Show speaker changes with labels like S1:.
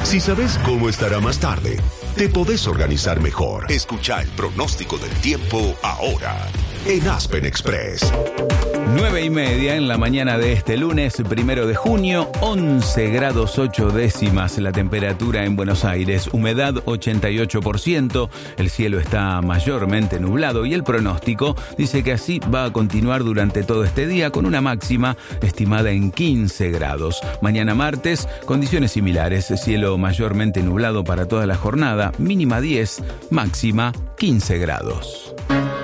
S1: Si sabes cómo estará más tarde, te podés organizar mejor. Escucha el pronóstico del tiempo ahora en Aspen Express.
S2: 9:30 en la mañana de este lunes 1 de junio, 11 grados 8 décimas la temperatura en Buenos Aires, humedad 88%, el cielo está mayormente nublado y el pronóstico dice que así va a continuar durante todo este día con una máxima estimada en 15 grados. Mañana martes, condiciones similares, cielo mayormente nublado para toda la jornada, mínima 10, máxima 15 grados.